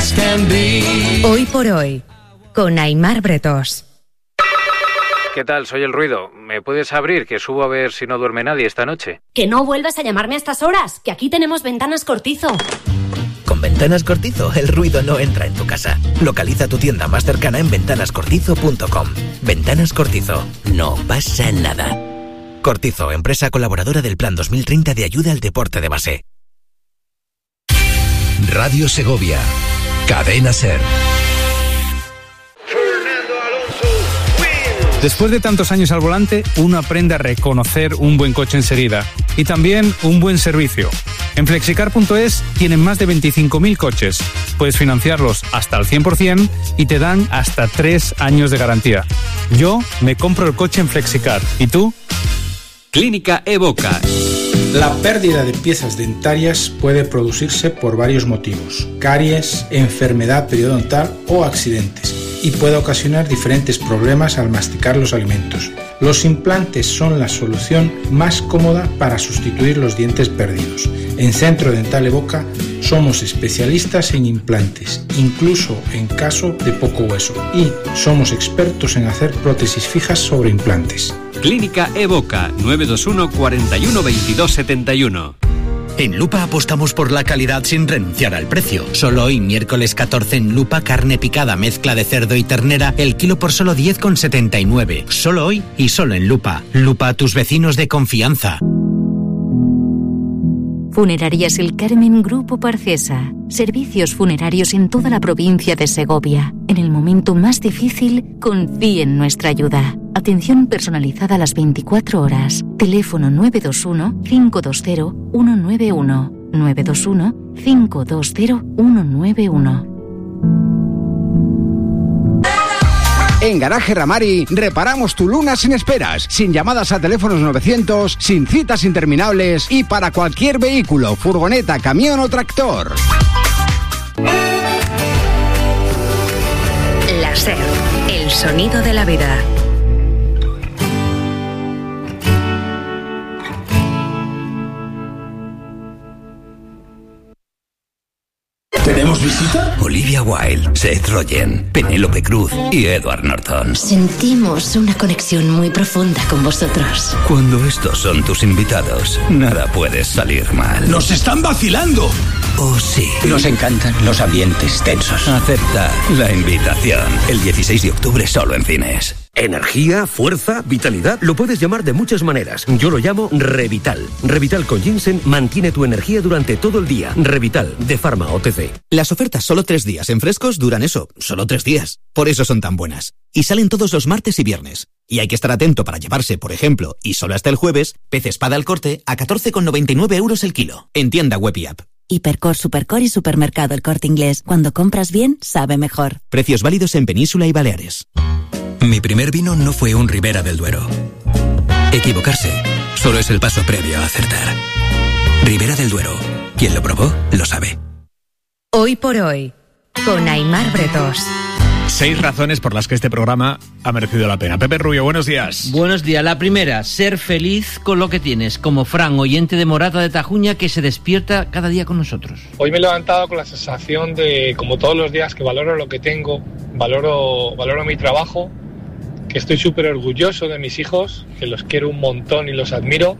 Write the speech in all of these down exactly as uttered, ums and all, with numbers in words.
Hoy por hoy, con Aimar Bretós. ¿Qué tal? Soy El Ruido. ¿Me puedes abrir, que subo a ver si no duerme nadie esta noche? Que no vuelvas a llamarme a estas horas, que aquí tenemos Ventanas Cortizo. Con Ventanas Cortizo, el ruido no entra en tu casa. Localiza tu tienda más cercana en ventanas cortizo punto com. Ventanas Cortizo. No pasa nada. Cortizo, empresa colaboradora del Plan dos mil treinta de ayuda al deporte de base. Radio Segovia. Cadena SER. Después de tantos años al volante, uno aprende a reconocer un buen coche enseguida y también un buen servicio. En flexicar punto es tienen más de veinticinco mil coches. Puedes financiarlos hasta al cien por ciento y te dan hasta tres años de garantía. Yo me compro el coche en Flexicar. ¿Y tú? Clínica Evoca. La pérdida de piezas dentarias puede producirse por varios motivos: caries, enfermedad periodontal o accidentes, y puede ocasionar diferentes problemas al masticar los alimentos. Los implantes son la solución más cómoda para sustituir los dientes perdidos. En Centro Dental Evoca somos especialistas en implantes, incluso en caso de poco hueso, y somos expertos en hacer prótesis fijas sobre implantes. Clínica Evoca, nueve dos uno, cuatro uno, veintidós setenta y uno. En Lupa apostamos por la calidad sin renunciar al precio. Solo hoy, miércoles catorce, en Lupa, carne picada, mezcla de cerdo y ternera, el kilo por solo diez con setenta y nueve. Solo hoy y solo en Lupa. Lupa, tus vecinos de confianza. Funerarias El Carmen Grupo Parcesa. Servicios funerarios en toda la provincia de Segovia. En el momento más difícil, confíe en nuestra ayuda. Atención personalizada a las veinticuatro horas. Teléfono nueve dos uno, cinco dos cero, uno nueve uno. nueve dos uno, cinco dos cero, uno nueve uno. En Garaje Ramari reparamos tu Luna sin esperas, sin llamadas a teléfonos novecientos, sin citas interminables y para cualquier vehículo, furgoneta, camión o tractor. La SER, el sonido de la vida. ¿Tenemos visita? Olivia Wilde, Seth Rogen, Penélope Cruz y Edward Norton. Sentimos una conexión muy profunda con vosotros. Cuando estos son tus invitados, nada puede salir mal. ¡Nos están vacilando! Oh, sí. Nos encantan los ambientes tensos. Acepta la invitación. El dieciséis de octubre solo en cines. Energía, fuerza, vitalidad, lo puedes llamar de muchas maneras. Yo lo llamo Revital. Revital con ginseng mantiene tu energía durante todo el día. Revital, de Pharma O T C. Las ofertas solo tres días en frescos duran eso, solo tres días. Por eso son tan buenas. Y salen todos los martes y viernes. Y hay que estar atento para llevarse, por ejemplo, y solo hasta el jueves, pez espada al corte a catorce con noventa y nueve euros el kilo. En tienda web y app. Hipercor, Supercor y Supermercado El Corte Inglés. Cuando compras bien, sabe mejor. Precios válidos en Península y Baleares. Mi primer vino no fue un Ribera del Duero. Equivocarse solo es el paso previo a acertar. Ribera del Duero. Quien lo probó, lo sabe. Hoy por hoy, con Aimar Bretós. Seis razones por las que este programa ha merecido la pena. Pepe Rubio, buenos días. Buenos días. La primera, ser feliz con lo que tienes, como Fran, oyente de Morata de Tajuña, que se despierta cada día con nosotros. Hoy me he levantado con la sensación de, como todos los días, que valoro lo que tengo, valoro, valoro mi trabajo, que estoy súper orgulloso de mis hijos, que los quiero un montón y los admiro,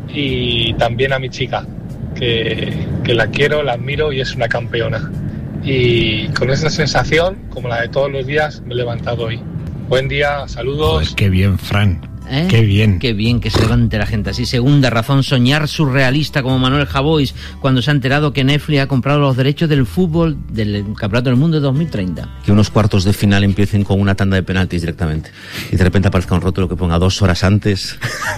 y también a mi chica, que, que la quiero, la admiro y es una campeona. Y con esa sensación, como la de todos los días, me he levantado hoy. Buen día, saludos. Joder, qué bien, Fran. ¿Eh? Qué bien. Qué bien que se levante la gente así. Segunda razón, soñar surrealista como Manuel Javois cuando se ha enterado que Netflix ha comprado los derechos del fútbol del Campeonato del Mundo de dos mil treinta. Que unos cuartos de final empiecen con una tanda de penaltis directamente y de repente aparezca un rótulo que ponga dos horas antes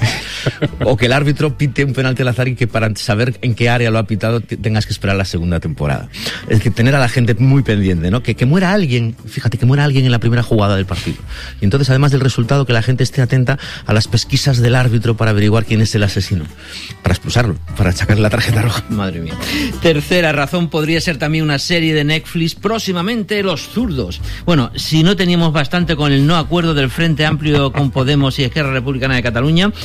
o que el árbitro pite un penalti al azar y que para saber en qué área lo ha pitado tengas que esperar la segunda temporada. Es que tener a la gente muy pendiente, ¿no? Que, que muera alguien, fíjate, que muera alguien en la primera jugada del partido. Y entonces, además del resultado, que la gente esté atenta a las pesquisas del árbitro para averiguar quién es el asesino, para expulsarlo, para sacarle la tarjeta roja. Madre mía. Tercera razón, podría ser también una serie de Netflix, próximamente Los Zurdos. Bueno, si no teníamos bastante con el no acuerdo del Frente Amplio con Podemos y Esquerra Republicana de Cataluña, eh,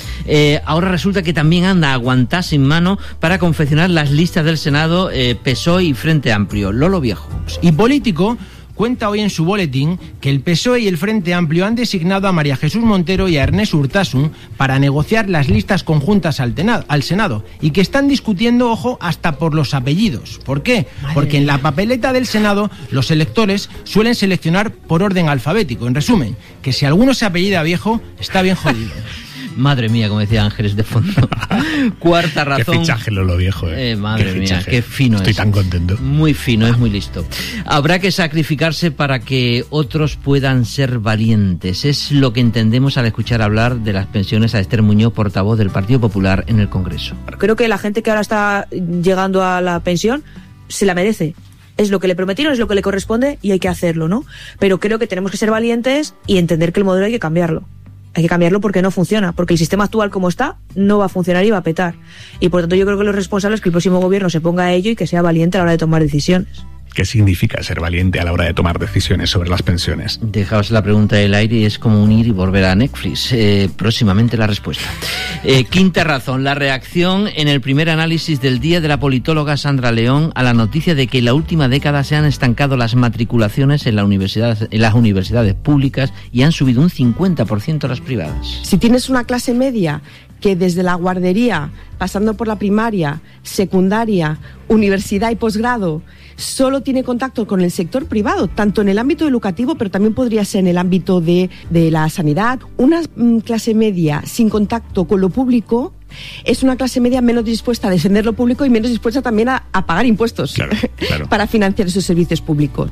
eh, ahora resulta que también anda a aguantar sin mano para confeccionar las listas del Senado eh, P S O E y Frente Amplio. Lolo Viejo. Y Político cuenta hoy en su boletín que el P S O E y el Frente Amplio han designado a María Jesús Montero y a Ernest Urtasun para negociar las listas conjuntas al, tenado, al Senado y que están discutiendo, ojo, hasta por los apellidos. ¿Por qué? Madre Porque en la papeleta del Senado los electores suelen seleccionar por orden alfabético. En resumen, que si alguno se apellida Viejo, está bien jodido. Madre mía, como decía Ángeles de fondo. Cuarta razón. Qué fichaje lo viejo, eh. eh madre qué mía, qué fino Estoy es. Estoy tan contento. Muy fino, es muy listo. Habrá que sacrificarse para que otros puedan ser valientes. Es lo que entendemos al escuchar hablar de las pensiones a Esther Muñoz, portavoz del Partido Popular en el Congreso. Creo que la gente que ahora está llegando a la pensión se la merece. Es lo que le prometieron, es lo que le corresponde y hay que hacerlo, ¿no? Pero creo que tenemos que ser valientes y entender que el modelo hay que cambiarlo. Hay que cambiarlo porque no funciona, porque el sistema actual como está no va a funcionar y va a petar. Y por tanto yo creo que lo responsable es que el próximo gobierno se ponga a ello y que sea valiente a la hora de tomar decisiones. ¿Qué significa ser valiente a la hora de tomar decisiones sobre las pensiones? Dejaos la pregunta del aire y es como unir y volver a Netflix. Eh, próximamente la respuesta. Eh, quinta razón, la reacción en el primer análisis del día de la politóloga Sandra León a la noticia de que en la última década se han estancado las matriculaciones en, la universidad, en las universidades públicas y han subido un cincuenta por ciento las privadas. Si tienes una clase media que desde la guardería, pasando por la primaria, secundaria, universidad y posgrado, solo tiene contacto con el sector privado, tanto en el ámbito educativo, pero también podría ser en el ámbito de, de la sanidad. Una mm, clase media sin contacto con lo público es una clase media menos dispuesta a defender lo público y menos dispuesta también a, a pagar impuestos, claro, claro, para financiar esos servicios públicos.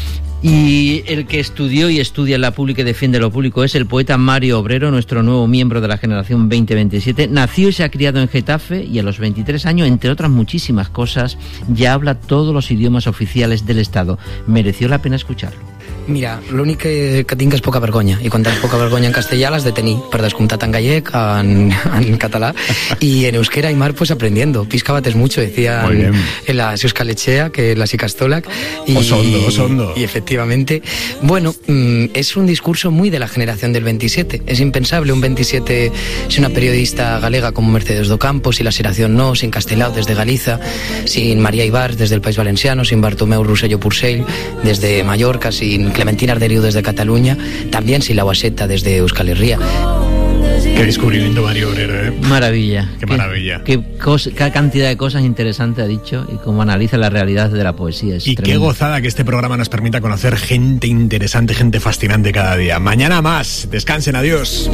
Y el que estudió y estudia en la pública y defiende lo público es el poeta Mario Obrero, nuestro nuevo miembro de la generación veinte veintisiete. Nació y se ha criado en Getafe y a los veintitrés años, entre otras muchísimas cosas, ya habla todos los idiomas oficiales del Estado. Mereció la pena escucharlo. Mira, l'únic que, que tinc és poca vergonya, i quan tens poca vergonya en castellà l'has de tenir, per descomptat en gallec, en, en català, y en euskera y mar pues aprendiendo. Pisca bates mucho, decía en, en la Euskalechea, que la Sicastolac. Y, osondo, osondo. Y efectivamente, bueno, mmm, es un discurso muy de la generación del veintisiete. Es impensable un veintisiete sin una periodista galega como Mercedes Docampo, sin la Xeración No, sin Castelao desde Galiza, sin María Ibars desde el País Valenciano, sin Bartomeu Rosselló Purcell desde Mallorca, sin Clementina Arderiu desde Cataluña, también sin la Guaseta desde Euskal Herria. Qué descubrimiento, Mario Obrero, ¿eh? Maravilla. Qué maravilla. Qué, qué, cosa, qué cantidad de cosas interesantes ha dicho y cómo analiza la realidad de la poesía. Es y tremendo. Qué gozada que este programa nos permita conocer gente interesante, gente fascinante cada día. Mañana más. Descansen, adiós.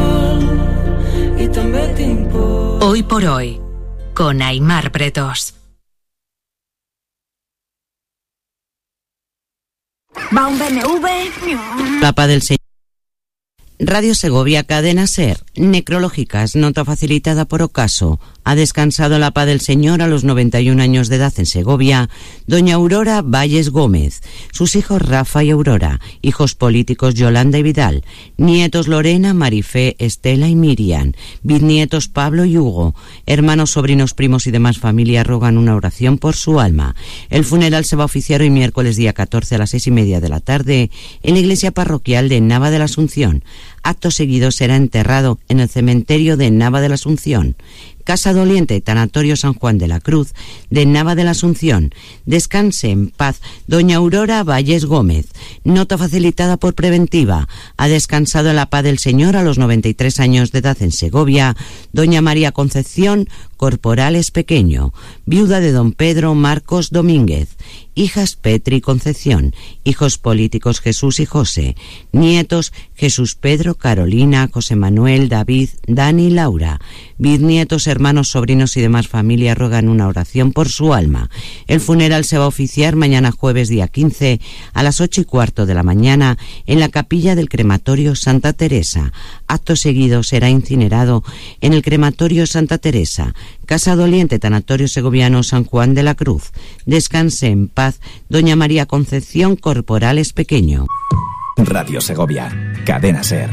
Hoy por hoy, con Aimar Pretos. Va un B M W. Papa del Señor. Radio Segovia, Cadena Ser. Necrológicas, nota facilitada por Ocaso. Ha descansado la paz del Señor a los noventa y un años de edad en Segovia doña Aurora Valles Gómez, sus hijos Rafa y Aurora, hijos políticos Yolanda y Vidal, nietos Lorena, Marifé, Estela y Miriam, bisnietos Pablo y Hugo, hermanos, sobrinos, primos y demás familia rogan una oración por su alma. El funeral se va a oficiar hoy miércoles día catorce a las seis y media de la tarde en la iglesia parroquial de Nava de la Asunción. Acto seguido será enterrado en el cementerio de Nava de la Asunción. Casa Doliente, Tanatorio San Juan de la Cruz, de Nava de la Asunción. Descanse en paz doña Aurora Valles Gómez. Nota facilitada por Preventiva. Ha descansado en la paz del Señor a los noventa y tres años de edad en Segovia doña María Concepción Corporales Pequeño, viuda de don Pedro Marcos Domínguez. Hijas Petri y Concepción, hijos políticos Jesús y José, nietos Jesús Pedro, Carolina, José Manuel, David, Dani y Laura, bisnietos, hermanos, sobrinos y demás familia rogan una oración por su alma. El funeral se va a oficiar mañana jueves día quince a las ocho y cuarto de la mañana en la capilla del crematorio Santa Teresa. Acto seguido será incinerado en el crematorio Santa Teresa. Casa Doliente, Tanatorio Segoviano San Juan de la Cruz. Descanse en paz doña María Concepción Corporales Pequeño. Radio Segovia, Cadena Ser.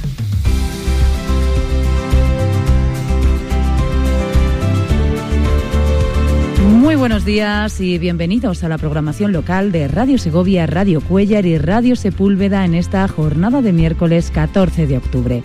Muy buenos días y bienvenidos a la programación local de Radio Segovia, Radio Cuéllar y Radio Sepúlveda en esta jornada de miércoles catorce de octubre.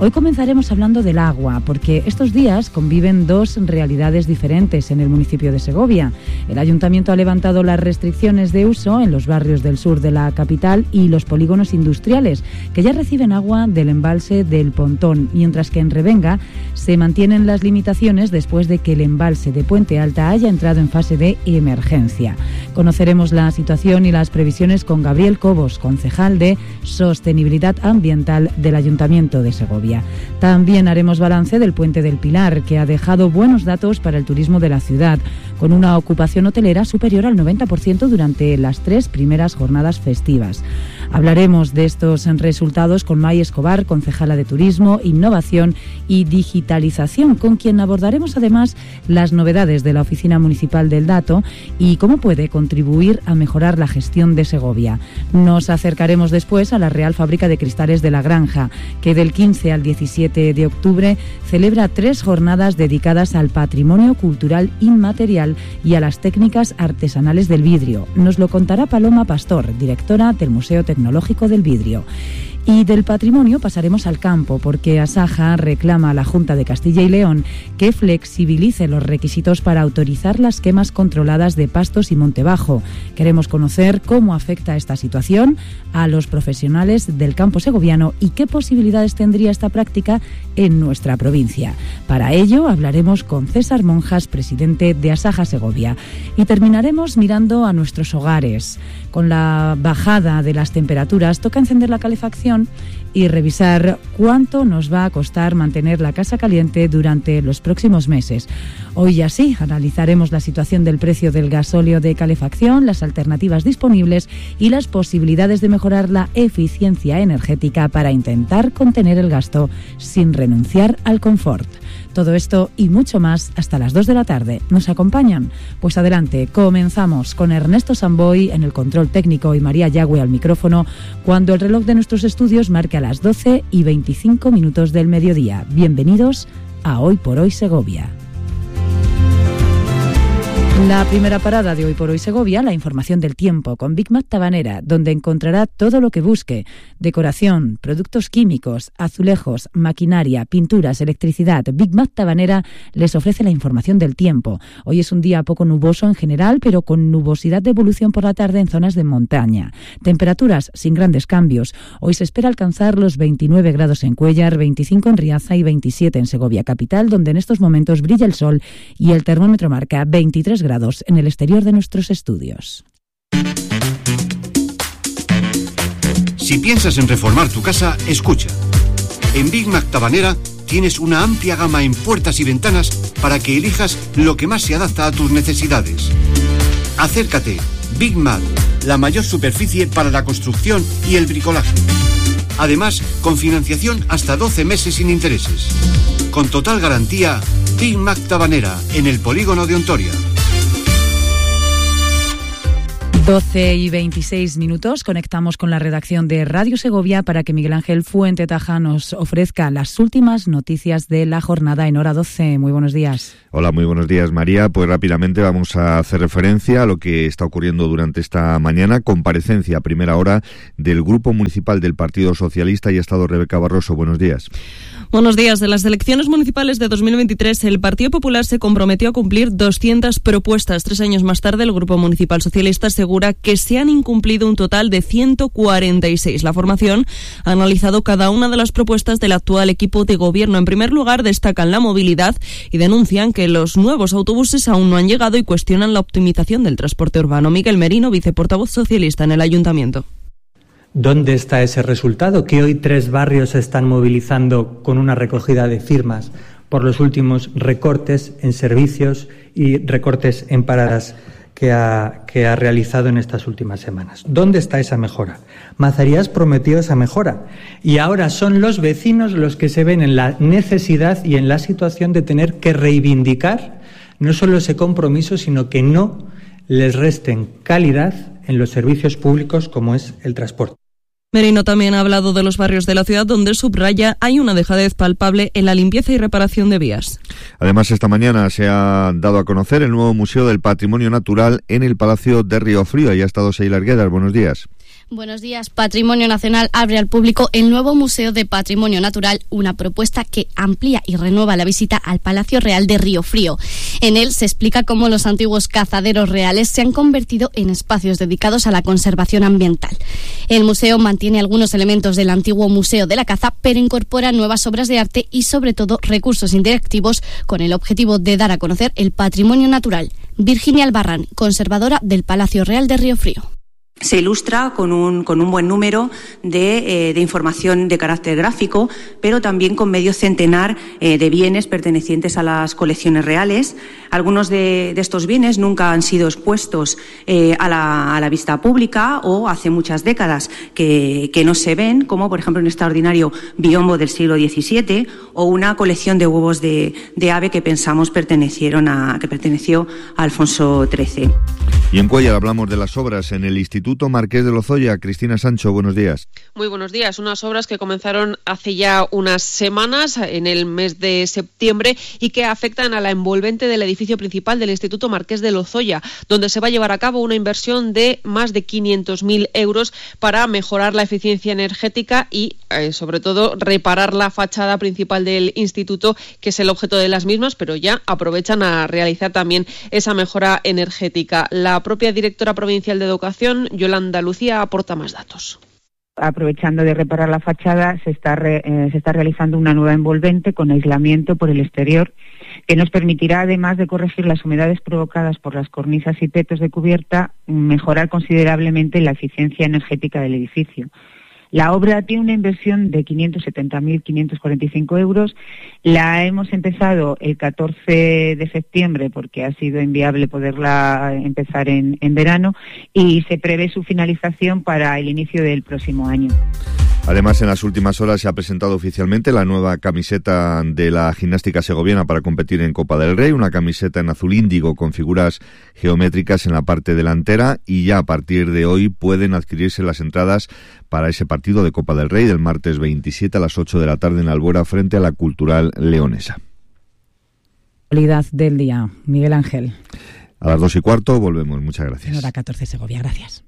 Hoy comenzaremos hablando del agua, porque estos días conviven dos realidades diferentes en el municipio de Segovia. El ayuntamiento ha levantado las restricciones de uso en los barrios del sur de la capital y los polígonos industriales, que ya reciben agua del embalse del Pontón, mientras que en Revenga se mantienen las limitaciones después de que el embalse de Puente Alta haya entrado en fase de emergencia. Conoceremos la situación y las previsiones con Gabriel Cobos, concejal de Sostenibilidad Ambiental del Ayuntamiento de Segovia. También haremos balance del Puente del Pilar, que ha dejado buenos datos para el turismo de la ciudad, con una ocupación hotelera superior al noventa por ciento durante las tres primeras jornadas festivas. Hablaremos de estos resultados con May Escobar, concejala de Turismo, Innovación y Digitalización, con quien abordaremos además las novedades de la Oficina Municipal del Dato y cómo puede contribuir a mejorar la gestión de Segovia. Nos acercaremos después a la Real Fábrica de Cristales de la Granja, que del quince al diecisiete de octubre celebra tres jornadas dedicadas al patrimonio cultural inmaterial y a las técnicas artesanales del vidrio. Nos lo contará Paloma Pastor, directora del Museo Tecnológico del Vidrio. Y del patrimonio pasaremos al campo, porque Asaja reclama a la Junta de Castilla y León que flexibilice los requisitos para autorizar las quemas controladas de pastos y monte bajo. Queremos conocer cómo afecta esta situación a los profesionales del campo segoviano y qué posibilidades tendría esta práctica en nuestra provincia. Para ello hablaremos con César Monjas, presidente de Asaja Segovia. Y terminaremos mirando a nuestros hogares. Con la bajada de las temperaturas toca encender la calefacción y revisar cuánto nos va a costar mantener la casa caliente durante los próximos meses. Hoy ya sí, analizaremos la situación del precio del gasóleo de calefacción, las alternativas disponibles y las posibilidades de mejorar la eficiencia energética para intentar contener el gasto sin renunciar al confort. Todo esto y mucho más hasta las dos de la tarde. ¿Nos acompañan? Pues adelante, comenzamos con Ernesto Samboy en el control técnico y María Yagüe al micrófono cuando el reloj de nuestros estudios marque a las doce y veinticinco minutos del mediodía. Bienvenidos a Hoy por Hoy Segovia. La primera parada de Hoy por Hoy Segovia, la información del tiempo con Big Mac Tabanera, donde encontrará todo lo que busque: decoración, productos químicos, azulejos, maquinaria, pinturas, electricidad. Big Mac Tabanera les ofrece la información del tiempo. Hoy es un día poco nuboso en general, pero con nubosidad de evolución por la tarde en zonas de montaña. Temperaturas sin grandes cambios. Hoy se espera alcanzar los veintinueve grados en Cuéllar, veinticinco en Riaza y veintisiete en Segovia capital, donde en estos momentos brilla el sol y el termómetro marca veintitrés grados en el exterior de nuestros estudios. Si piensas en reformar tu casa, escucha. En Big Mac Tabanera tienes una amplia gama en puertas y ventanas para que elijas lo que más se adapta a tus necesidades. Acércate, Big Mac, la mayor superficie para la construcción y el bricolaje. Además, con financiación hasta doce meses sin intereses. Con total garantía, Big Mac Tabanera, en el polígono de Ontoria. doce y veintiséis minutos, conectamos con la redacción de Radio Segovia para que Miguel Ángel Fuente Taja nos ofrezca las últimas noticias de la jornada en hora doce. Muy buenos días. Hola, muy buenos días, María. Pues rápidamente vamos a hacer referencia a lo que está ocurriendo durante esta mañana. Comparecencia a primera hora del Grupo Municipal del Partido Socialista y ha estado Rebeca Barroso. Buenos días. Buenos días. De las elecciones municipales de dos mil veintitrés, el Partido Popular se comprometió a cumplir doscientas propuestas. Tres años más tarde, el Grupo Municipal Socialista asegura que se han incumplido un total de ciento cuarenta y seis. La formación ha analizado cada una de las propuestas del actual equipo de gobierno. En primer lugar, destacan la movilidad y denuncian que los nuevos autobuses aún no han llegado y cuestionan la optimización del transporte urbano. Miguel Merino, viceportavoz socialista en el Ayuntamiento. ¿Dónde está ese resultado? Que hoy tres barrios se están movilizando con una recogida de firmas por los últimos recortes en servicios y recortes en paradas que ha, que ha realizado en estas últimas semanas. ¿Dónde está esa mejora? Mazarías prometió esa mejora y ahora son los vecinos los que se ven en la necesidad y en la situación de tener que reivindicar no solo ese compromiso, sino que no les resten calidad en los servicios públicos como es el transporte. Merino también ha hablado de los barrios de la ciudad donde subraya hay una dejadez palpable en la limpieza y reparación de vías. Además, esta mañana se ha dado a conocer el nuevo Museo del Patrimonio Natural en el Palacio de Río Frío. Ahí ha estado Sheila Arguedas. Buenos días. Buenos días. Patrimonio Nacional abre al público el nuevo Museo de Patrimonio Natural, una propuesta que amplía y renueva la visita al Palacio Real de Río Frío. En él se explica cómo los antiguos cazaderos reales se han convertido en espacios dedicados a la conservación ambiental. El museo mantiene algunos elementos del antiguo Museo de la Caza, pero incorpora nuevas obras de arte y, sobre todo, recursos interactivos con el objetivo de dar a conocer el patrimonio natural. Virginia Albarrán, conservadora del Palacio Real de Río Frío. Se ilustra con un, con un buen número de, eh, de información de carácter gráfico, pero también con medio centenar eh, de bienes pertenecientes a las colecciones reales. Algunos de, de estos bienes nunca han sido expuestos eh, a, la, a la vista pública o hace muchas décadas que, que no se ven, como por ejemplo un extraordinario biombo del siglo diecisiete o una colección de huevos de, de ave que pensamos pertenecieron a, que perteneció a Alfonso trece. Y en Cuéllar hablamos de las obras en el Instituto Marqués de Lozoya. Cristina Sancho, buenos días. Muy buenos días. Unas obras que comenzaron hace ya unas semanas, en el mes de septiembre, y que afectan a la envolvente del edificio principal del Instituto Marqués de Lozoya, donde se va a llevar a cabo una inversión de más de quinientos mil euros para mejorar la eficiencia energética y, eh, sobre todo, reparar la fachada principal del instituto, que es el objeto de las mismas, pero ya aprovechan a realizar también esa mejora energética. La propia directora provincial de Educación, Yolanda Lucía, aporta más datos. Aprovechando de reparar la fachada, se está, re, eh, se está realizando una nueva envolvente con aislamiento por el exterior, que nos permitirá, además de corregir las humedades provocadas por las cornisas y tetos de cubierta, mejorar considerablemente la eficiencia energética del edificio. La obra tiene una inversión de quinientos setenta mil quinientos cuarenta y cinco euros. La hemos empezado el catorce de septiembre porque ha sido inviable poderla empezar en, en verano, y se prevé su finalización para el inicio del próximo año. Además, en las últimas horas se ha presentado oficialmente la nueva camiseta de la gimnástica segoviana para competir en Copa del Rey, una camiseta en azul índigo con figuras geométricas en la parte delantera, y ya a partir de hoy pueden adquirirse las entradas para ese partido de Copa del Rey del martes veintisiete a las ocho de la tarde en Albuera frente a la Cultural Leonesa. Actualidad del día, Miguel Ángel. A las dos y cuarto volvemos. Muchas gracias. Hora catorce Segovia, gracias.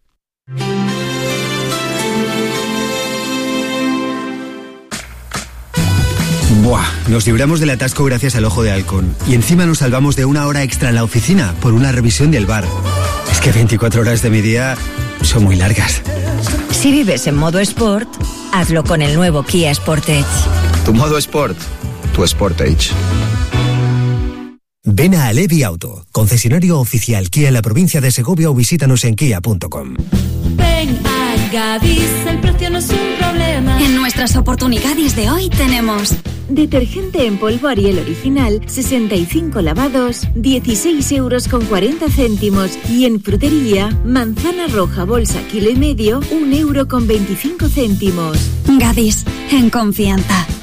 Buah, nos libramos del atasco gracias al Ojo de Halcón. Y encima nos salvamos de una hora extra en la oficina por una revisión del bar. Es que veinticuatro horas de mi día son muy largas. Si vives en modo Sport, hazlo con el nuevo Kia Sportage. Tu modo Sport, tu Sportage. Ven a Alevi Auto, concesionario oficial Kia en la provincia de Segovia, o visítanos en kia punto com. Ven a Gadis, el precio no es un problema. En nuestras oportunidades de hoy tenemos detergente en polvo Ariel original, sesenta y cinco lavados, dieciséis euros con cuarenta céntimos. Y en frutería, manzana roja bolsa kilo y medio, un euro con veinticinco céntimos. Gadis, en confianza.